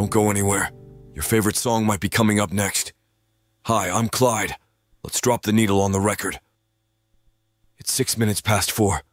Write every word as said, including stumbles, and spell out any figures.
Don't go anywhere. Your favorite song might be coming up next. Hi, I'm Clyde. Let's drop the needle on the record. It's six minutes past four.